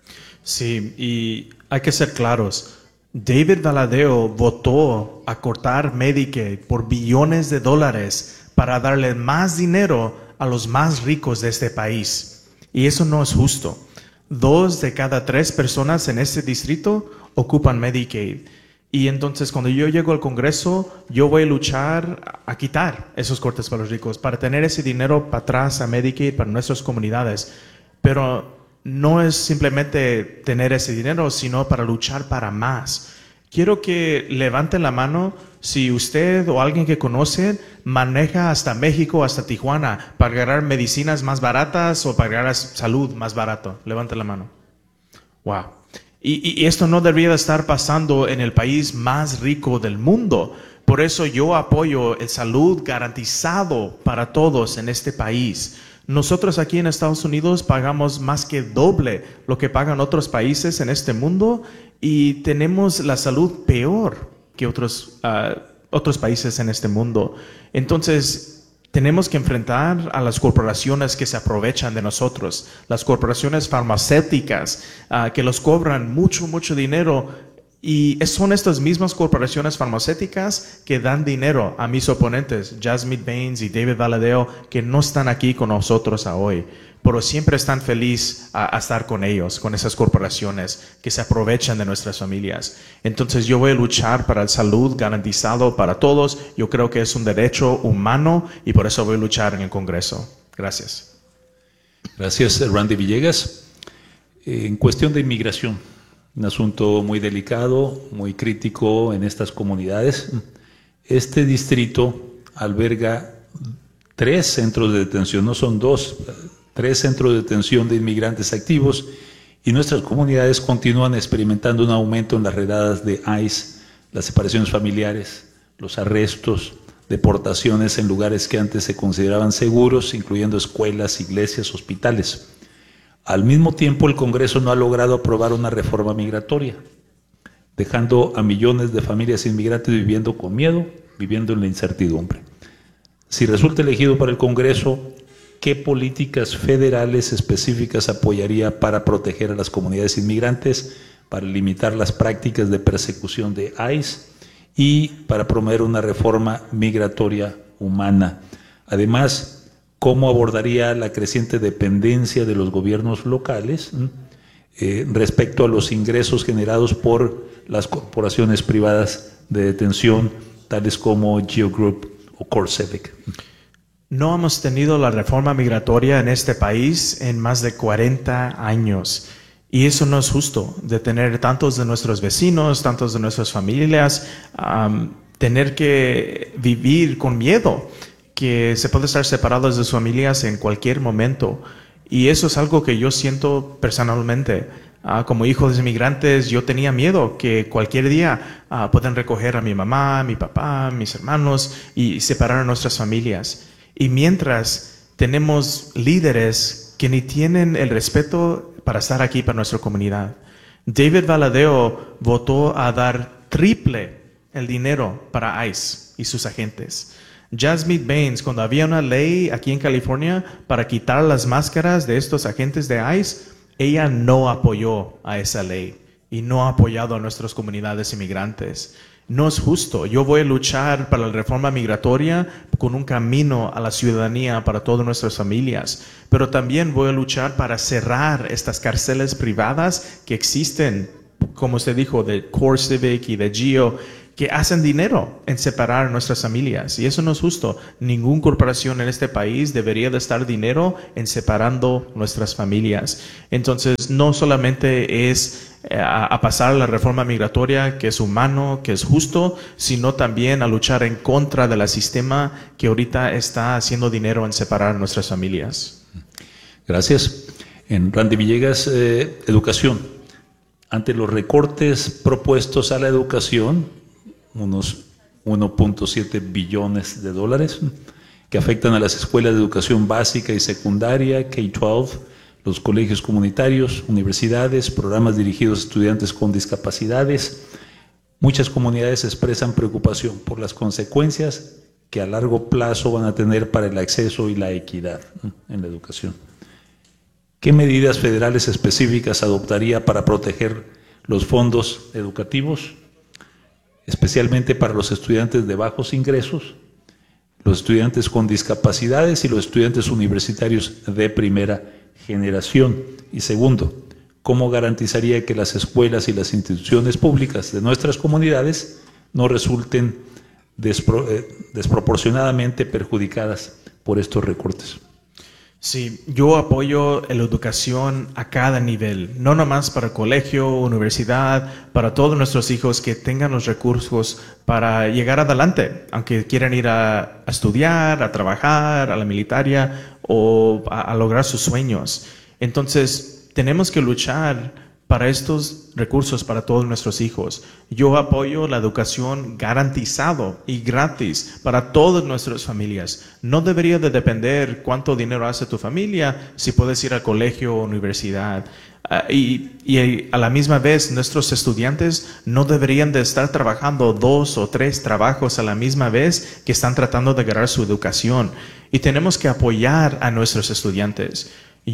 Sí, y hay que ser claros. David Valadao votó a cortar Medicaid por billones de dólares para darle más dinero a los más ricos de este país. Y eso no es justo. Dos de cada tres personas en este distrito ocupan Medicaid. Y entonces cuando yo llego al Congreso, yo voy a luchar a quitar esos cortes para los ricos, para tener ese dinero para atrás a Medicaid, para nuestras comunidades. Pero no es simplemente tener ese dinero, sino para luchar para más. Quiero que levanten la mano si usted o alguien que conocen maneja hasta México, hasta Tijuana, para agarrar medicinas más baratas o para agarrar salud más barato. Levanten la mano. Wow. Y, y esto no debería estar pasando en el país más rico del mundo. Por eso yo apoyo el salud garantizado para todos en este país. Nosotros aquí en Estados Unidos pagamos más que doble lo que pagan otros países en este mundo y tenemos la salud peor que otros, uh, otros países en este mundo. Entonces, tenemos que enfrentar a las corporaciones que se aprovechan de nosotros, las corporaciones farmacéuticas uh, que los cobran mucho, mucho dinero. Y son estas mismas corporaciones farmacéuticas que dan dinero a mis oponentes, Jasmine Baines y David Valadao, que no están aquí con nosotros hoy, pero siempre están felices a, a estar con ellos, con esas corporaciones que se aprovechan de nuestras familias. Entonces yo voy a luchar para la salud garantizado para todos. Yo creo que es un derecho humano y por eso voy a luchar en el Congreso. Gracias. Gracias, Randy Villegas. En cuestión de inmigración, un asunto muy delicado, muy crítico en estas comunidades. Este distrito alberga tres centros de detención, no son dos, tres centros de detención de inmigrantes activos, y nuestras comunidades continúan experimentando un aumento en las redadas de ICE, las separaciones familiares, los arrestos, deportaciones en lugares que antes se consideraban seguros, incluyendo escuelas, iglesias, hospitales. Al mismo tiempo, el Congreso no ha logrado aprobar una reforma migratoria, dejando a millones de familias inmigrantes viviendo con miedo, viviendo en la incertidumbre. Si resulta elegido para el Congreso, ¿qué políticas federales específicas apoyaría para proteger a las comunidades inmigrantes, para limitar las prácticas de persecución de ICE y para promover una reforma migratoria humana? Además, ¿cómo abordaría la creciente dependencia de los gobiernos locales eh, respecto a los ingresos generados por las corporaciones privadas de detención, tales como GeoGroup o CoreCivic? No hemos tenido la reforma migratoria en este país en más de cuarenta años. Y eso no es justo, de tener tantos de nuestros vecinos, tantos de nuestras familias, um, tener que vivir con miedo, que se puede estar separados de sus familias en cualquier momento. Y eso es algo que yo siento personalmente. Uh, como hijo de inmigrantes, yo tenía miedo que cualquier día uh, puedan recoger a mi mamá, mi papá, mis hermanos y separar a nuestras familias. Y mientras tenemos líderes que ni tienen el respeto para estar aquí para nuestra comunidad. David Valadao votó a dar triple el dinero para ICE y sus agentes. Jasmine Baines, cuando había una ley aquí en California para quitar las máscaras de estos agentes de ICE, ella no apoyó a esa ley y no ha apoyado a nuestras comunidades inmigrantes. No es justo. Yo voy a luchar para la reforma migratoria con un camino a la ciudadanía para todas nuestras familias, pero también voy a luchar para cerrar estas cárceles privadas que existen, como usted dijo, de Core Civic y de Geo, que hacen dinero en separar nuestras familias. Y eso no es justo. Ninguna corporación en este país debería de estar dinero en separando nuestras familias. Entonces, no solamente es eh, a, a pasar la reforma migratoria, que es humano, que es justo, sino también a luchar en contra del sistema que ahorita está haciendo dinero en separar nuestras familias. Gracias. En Randy Villegas, eh, educación. Ante los recortes propuestos a la educación, unos uno punto siete billones de dólares, que afectan a las escuelas de educación básica y secundaria, K doce, los colegios comunitarios, universidades, programas dirigidos a estudiantes con discapacidades. Muchas comunidades expresan preocupación por las consecuencias que a largo plazo van a tener para el acceso y la equidad en la educación. ¿Qué medidas federales específicas adoptaría para proteger los fondos educativos, especialmente para los estudiantes de bajos ingresos, los estudiantes con discapacidades y los estudiantes universitarios de primera generación? Y segundo, ¿cómo garantizaría que las escuelas y las instituciones públicas de nuestras comunidades no resulten despro eh, desproporcionadamente perjudicadas por estos recortes? Sí, yo apoyo la educación a cada nivel, no nomás para colegio, universidad, para todos nuestros hijos que tengan los recursos para llegar adelante, aunque quieran ir a, a estudiar, a trabajar, a la militaria o a, a lograr sus sueños. Entonces, tenemos que luchar para estos recursos para todos nuestros hijos. Yo apoyo la educación garantizado y gratis para todas nuestras familias. No debería de depender cuánto dinero hace tu familia, si puedes ir al colegio o universidad. Uh, y, y a la misma vez, nuestros estudiantes no deberían de estar trabajando dos o tres trabajos a la misma vez que están tratando de ganar su educación. Y tenemos que apoyar a nuestros estudiantes.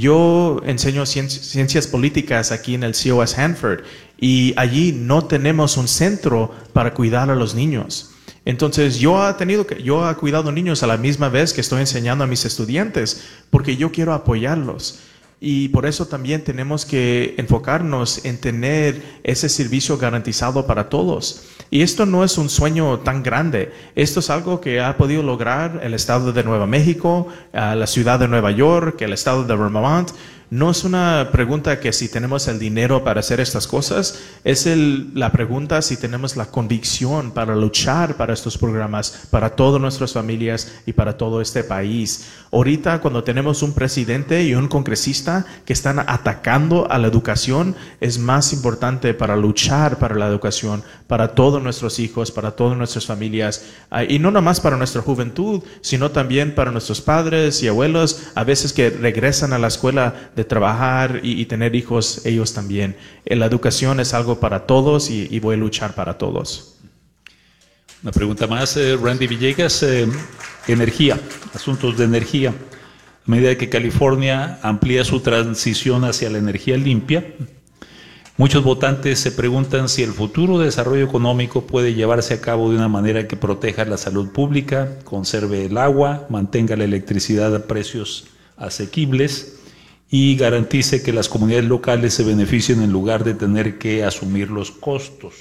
Yo enseño ciencias políticas aquí en el C O S Hanford y allí no tenemos un centro para cuidar a los niños. Entonces yo he tenido que, yo he cuidado niños a la misma vez que estoy enseñando a mis estudiantes porque yo quiero apoyarlos. Y por eso también tenemos que enfocarnos en tener ese servicio garantizado para todos. Y esto no es un sueño tan grande. Esto es algo que ha podido lograr el estado de Nuevo México, la ciudad de Nueva York, el estado de Vermont. No es una pregunta que si tenemos el dinero para hacer estas cosas, es el, la pregunta si tenemos la convicción para luchar para estos programas, para todas nuestras familias y para todo este país. Ahorita cuando tenemos un presidente y un congresista que están atacando a la educación, es más importante para luchar para la educación, para todos nuestros hijos, para todas nuestras familias, y no nomás para nuestra juventud, sino también para nuestros padres y abuelos, a veces que regresan a la escuela de trabajar y, y tener hijos ellos también. La educación es algo para todos y, y voy a luchar para todos. Una pregunta más, eh, Randy Villegas, eh, energía, asuntos de energía. A medida que California amplía su transición hacia la energía limpia, muchos votantes se preguntan si el futuro desarrollo económico puede llevarse a cabo de una manera que proteja la salud pública, conserve el agua, mantenga la electricidad a precios asequibles y garantice que las comunidades locales se beneficien en lugar de tener que asumir los costos.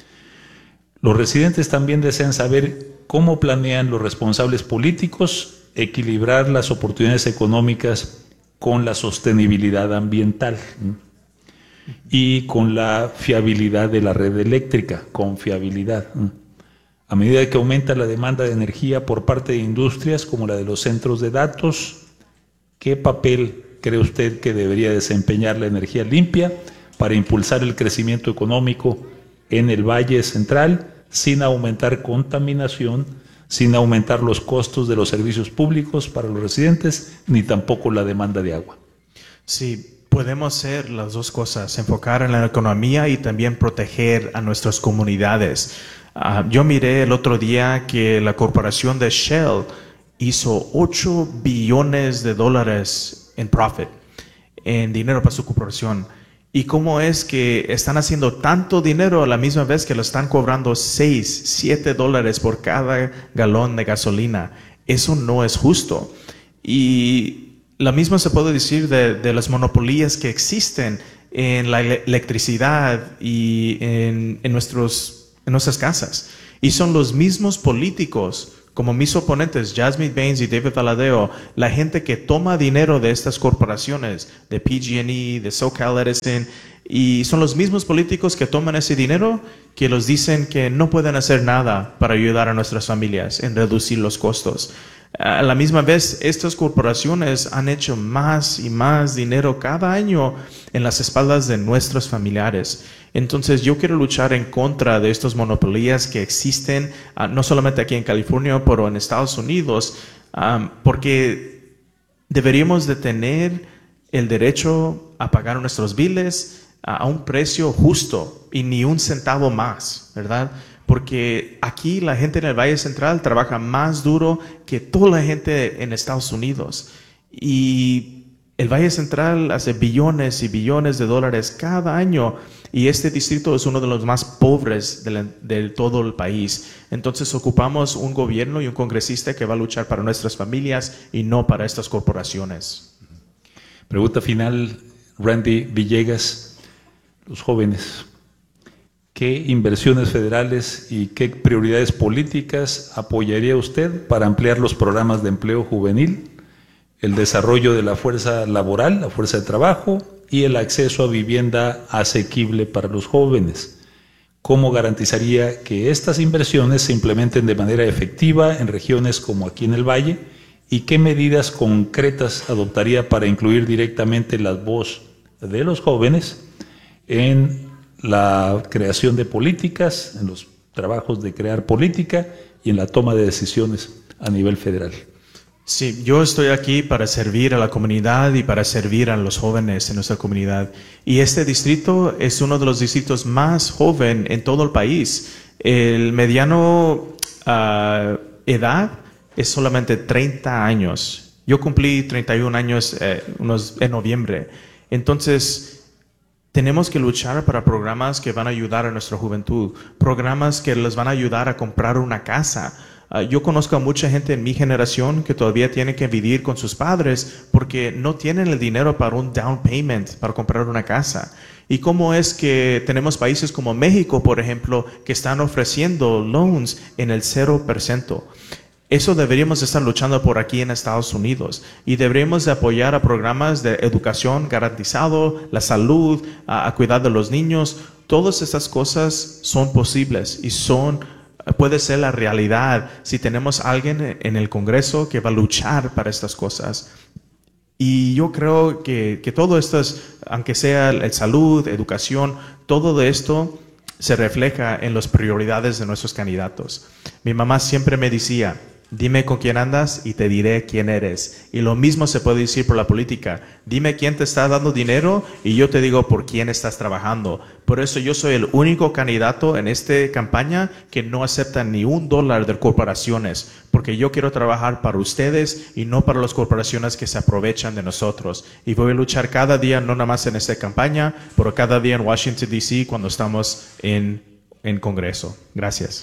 Los residentes también desean saber cómo planean los responsables políticos equilibrar las oportunidades económicas con la sostenibilidad ambiental y con la fiabilidad de la red eléctrica, con fiabilidad. A medida que aumenta la demanda de energía por parte de industrias como la de los centros de datos, ¿qué papel cree usted que debería desempeñar la energía limpia para impulsar el crecimiento económico en el Valle Central sin aumentar contaminación, sin aumentar los costos de los servicios públicos para los residentes, ni tampoco la demanda de agua? Sí, podemos hacer las dos cosas, enfocar en la economía y también proteger a nuestras comunidades. Uh, yo miré el otro día que la corporación de Shell hizo ocho billones de dólares en profit, en dinero para su corporación. ¿Y cómo es que están haciendo tanto dinero a la misma vez que lo están cobrando seis, siete dólares por cada galón de gasolina? Eso no es justo. Y lo mismo se puede decir de, de las monopolías que existen en la electricidad y en, en, nuestros, en nuestras casas. Y son los mismos políticos, como mis oponentes, Jasmine Baines y David Valadeo, la gente que toma dinero de estas corporaciones, de P G and E, de SoCal Edison, y son los mismos políticos que toman ese dinero que los dicen que no pueden hacer nada para ayudar a nuestras familias en reducir los costos. A la misma vez, estas corporaciones han hecho más y más dinero cada año en las espaldas de nuestros familiares. Entonces, yo quiero luchar en contra de estas monopolías que existen, uh, no solamente aquí en California, pero en Estados Unidos, um, porque deberíamos de tener el derecho a pagar nuestros biles uh, a un precio justo y ni un centavo más, ¿verdad? Porque aquí la gente en el Valle Central trabaja más duro que toda la gente en Estados Unidos. Y el Valle Central hace billones y billones de dólares cada año. Y este distrito es uno de los más pobres de, la, de todo el país. Entonces ocupamos un gobierno y un congresista que va a luchar para nuestras familias y no para estas corporaciones. Pregunta final, Randy Villegas, los jóvenes. ¿Qué inversiones federales y qué prioridades políticas apoyaría usted para ampliar los programas de empleo juvenil, el desarrollo de la fuerza laboral, la fuerza de trabajo y el acceso a vivienda asequible para los jóvenes? ¿Cómo garantizaría que estas inversiones se implementen de manera efectiva en regiones como aquí en el Valle? ¿Y qué medidas concretas adoptaría para incluir directamente la voz de los jóvenes en la creación de políticas, en los trabajos de crear política y en la toma de decisiones a nivel federal? Sí, yo estoy aquí para servir a la comunidad y para servir a los jóvenes en nuestra comunidad. Y este distrito es uno de los distritos más joven en todo el país. El mediano uh, edad es solamente treinta años. Yo cumplí treinta y un años eh, unos, en noviembre. Entonces, tenemos que luchar para programas que van a ayudar a nuestra juventud, programas que les van a ayudar a comprar una casa. Uh, yo conozco a mucha gente en mi generación que todavía tiene que vivir con sus padres porque no tienen el dinero para un down payment, para comprar una casa. ¿Y cómo es que tenemos países como México, por ejemplo, que están ofreciendo loans en el cero por ciento? Eso deberíamos estar luchando por aquí en Estados Unidos y deberíamos de apoyar a programas de educación garantizado, la salud, a, a cuidar de los niños. Todas estas cosas son posibles y son, puede ser la realidad si tenemos a alguien en el Congreso que va a luchar para estas cosas. Y yo creo que, que todo esto, es, aunque sea el salud, educación, todo de esto se refleja en las prioridades de nuestros candidatos. Mi mamá siempre me decía, dime con quién andas y te diré quién eres. Y lo mismo se puede decir por la política. Dime quién te está dando dinero y yo te digo por quién estás trabajando. Por eso yo soy el único candidato en esta campaña que no acepta ni un dólar de corporaciones. Porque yo quiero trabajar para ustedes y no para las corporaciones que se aprovechan de nosotros. Y voy a luchar cada día, no nada más en esta campaña, pero cada día en Washington, D C cuando estamos en, en Congreso. Gracias.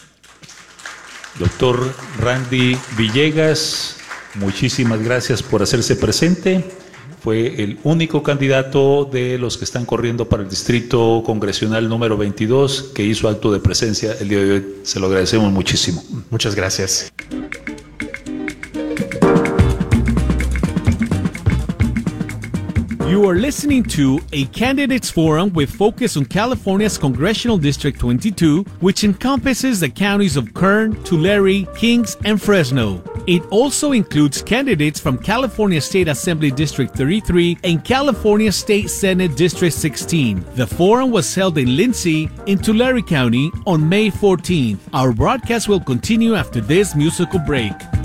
Doctor Randy Villegas, muchísimas gracias por hacerse presente. Fue el único candidato de los que están corriendo para el Distrito Congresional número veintidós que hizo acto de presencia el día de hoy. Se lo agradecemos muchísimo. Muchas gracias. You are listening to a candidates forum with focus on California's Congressional District twenty-two, which encompasses the counties of Kern, Tulare, Kings, and Fresno. It also includes candidates from California State Assembly District thirty-three and California State Senate District sixteen. The forum was held in Lindsay, in Tulare County, on May fourteenth. Our broadcast will continue after this musical break.